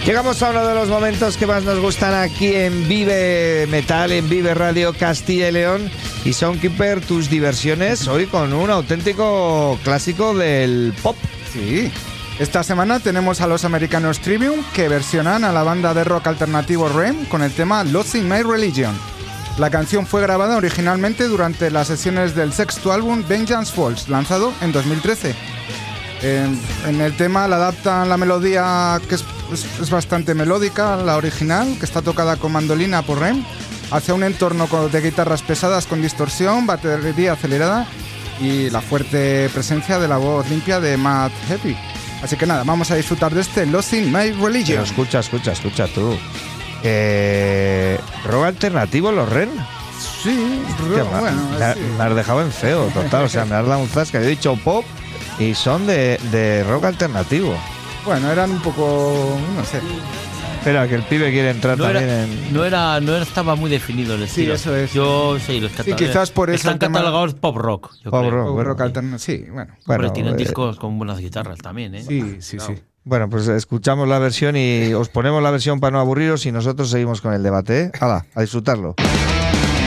Llegamos a uno de los momentos que más nos gustan aquí en Vive Metal, en Vive Radio Castilla y León. Y Soundkeeper, tus diversiones hoy con un auténtico clásico del pop. Sí. Esta semana tenemos a los americanos Trivium, que versionan a la banda de rock alternativo REM con el tema Lost in My Religion. La canción fue grabada originalmente durante las sesiones del sexto álbum Vengeance Falls, lanzado en 2013. En el tema la adaptan la melodía, que es bastante melódica, la original, que está tocada con mandolina por REM, hacia un entorno de guitarras pesadas con distorsión, batería acelerada y la fuerte presencia de la voz limpia de Matt Heafy. Así que nada, vamos a disfrutar de este Lost in My Religion. Pero escucha tú. ¿Rock alternativo los REM? Sí, bueno, me has dejado en feo, total. O sea, me has dado un zasca. Yo he dicho pop y son de rock alternativo. Bueno, eran un poco, no sé. Espera, que el pibe quiere entrar No estaba muy definido el estilo. Sí, eso es. Yo sí, los Sí, quizás por eso están catalogados pop rock. Pop rock alternativo, sí, bueno. Pero tienen discos con buenas guitarras también, ¿eh? Sí. Bueno, pues escuchamos la versión y os ponemos la versión para no aburriros y nosotros seguimos con el debate, ¿eh? ¡Hala, a disfrutarlo!